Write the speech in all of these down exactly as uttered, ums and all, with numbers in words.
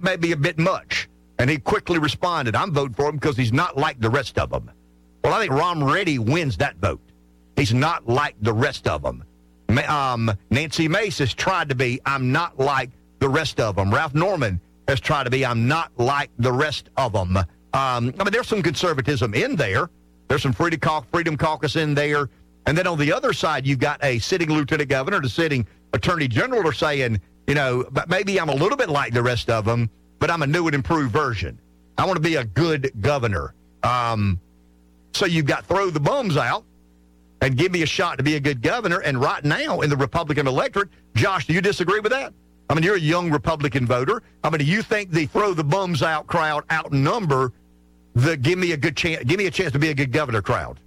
may be a bit much. And he quickly responded, I'm voting for him because he's not like the rest of them. Well, I think Ron Reddy wins that vote. He's not like the rest of them. Um, Nancy Mace has tried to be, I'm not like the rest of them. Ralph Norman has tried to be, I'm not like the rest of them. Um, I mean, there's some conservatism in there. There's some Freedom Caucus, Freedom Caucus in there. And then on the other side, you've got a sitting lieutenant governor, the sitting attorney general are saying, you know, but maybe I'm a little bit like the rest of them, but I'm a new and improved version. I want to be a good governor. Um, so you've got throw the bums out and give me a shot to be a good governor. And right now in the Republican electorate, Josh, do you disagree with that? I mean, you're a young Republican voter. I mean, do you think the throw the bums out crowd outnumber the give me a good chance, give me a chance to be a good governor crowd?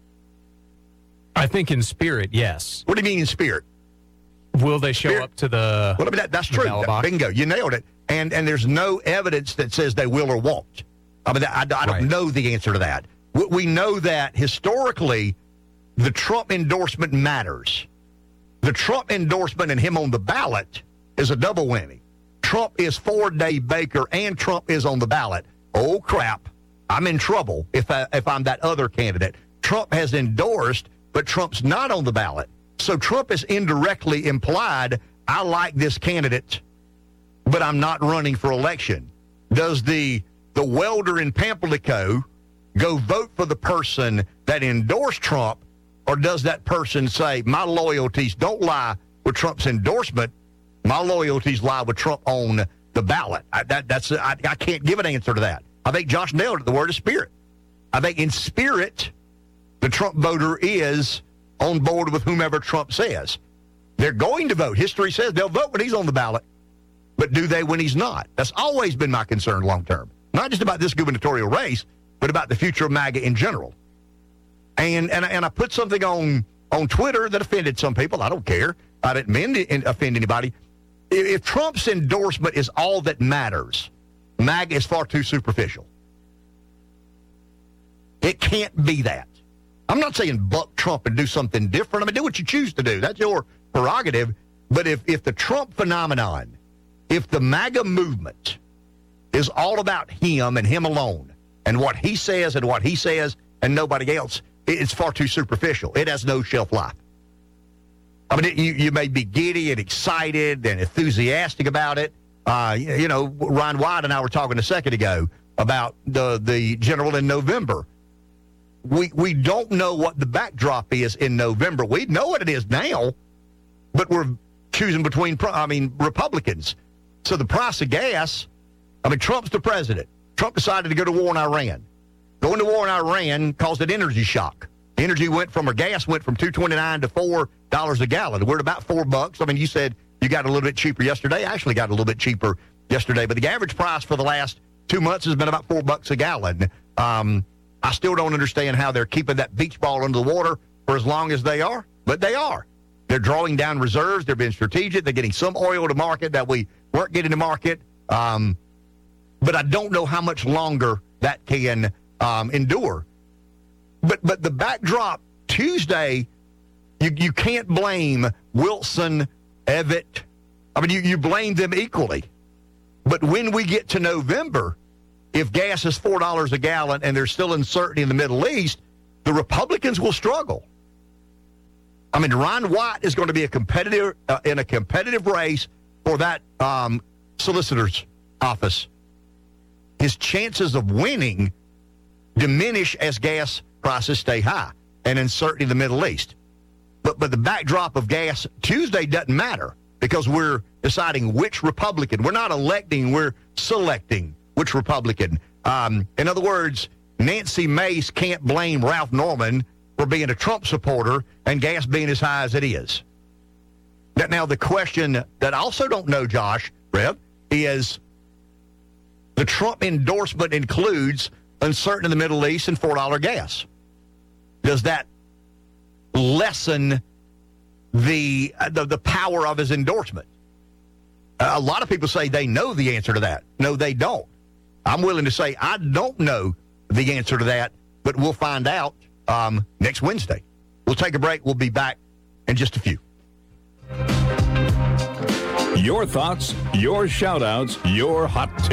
I think in spirit, yes. What do you mean in spirit? Will they show spirit? up to the Well, I mean, that, that's true. That, bingo. You nailed it. And and there's no evidence that says they will or won't. I mean, I, I don't right. know the answer to that. We, we know that historically, the Trump endorsement matters. The Trump endorsement and him on the ballot is a double whammy. Trump is for Dave Baker and Trump is on the ballot. Oh, crap. I'm in trouble if, I, if I'm that other candidate. Trump has endorsed, but Trump's not on the ballot. So Trump has indirectly implied, I like this candidate, but I'm not running for election. Does the the welder in Pamplico go vote for the person that endorsed Trump, or does that person say, my loyalties don't lie with Trump's endorsement, my loyalties lie with Trump on the ballot? I, that, that's I, I can't give an answer to that. I think Josh nailed it, the word is spirit. I think in spirit, the Trump voter is on board with whomever Trump says. They're going to vote. History says they'll vote when he's on the ballot. But do they when he's not? That's always been my concern long term. Not just about this gubernatorial race, but about the future of MAGA in general. And and, and I put something on, on Twitter that offended some people. I don't care. I didn't mean to offend anybody. If, if Trump's endorsement is all that matters, MAGA is far too superficial. It can't be that. I'm not saying buck Trump and do something different. I mean, do what you choose to do. That's your prerogative. But if, if the Trump phenomenon, if the MAGA movement is all about him and him alone and what he says and what he says and nobody else, it's far too superficial. It has no shelf life. I mean, it, you, you may be giddy and excited and enthusiastic about it. Uh, you, you know, Ryan White and I were talking a second ago about the, the general in November. We we don't know what the backdrop is in November. We know what it is now, but we're choosing between, I mean, Republicans. So the price of gas, I mean, Trump's the president. Trump decided to go to war in Iran. Going to war in Iran caused an energy shock. Energy went from, or gas went from two twenty-nine to four dollars a gallon. We're at about four bucks. I mean, you said you got a little bit cheaper yesterday. I actually got a little bit cheaper yesterday, but the average price for the last two months has been about four bucks a gallon. Um, I still don't understand how they're keeping that beach ball under the water for as long as they are, but they are. They're drawing down reserves. They're being strategic. They're getting some oil to market that we weren't getting to market. Um, but I don't know how much longer that can um, endure. But but the backdrop Tuesday, you you can't blame Wilson, Evitt. I mean, you, you blame them equally. But when we get to November, if gas is four dollars a gallon and there's still uncertainty in the Middle East, the Republicans will struggle. I mean, Ron White is going to be a competitor uh, in a competitive race for that um, solicitor's office. His chances of winning diminish as gas prices stay high and uncertainty in the Middle East. But but the backdrop of gas Tuesday doesn't matter because we're deciding which Republican. We're not electing, we're selecting which Republican. Um, in other words, Nancy Mace can't blame Ralph Norman for being a Trump supporter and gas being as high as it is. Now, the question that I also don't know, Josh, Rev, is the Trump endorsement includes uncertainty in the Middle East and four dollars gas. Does that lessen the, the, the power of his endorsement? Uh, a lot of people say they know the answer to that. No, they don't. I'm willing to say I don't know the answer to that, but we'll find out um, next Wednesday. We'll take a break. We'll be back in just a few. Your thoughts, your shout-outs, your hot takes.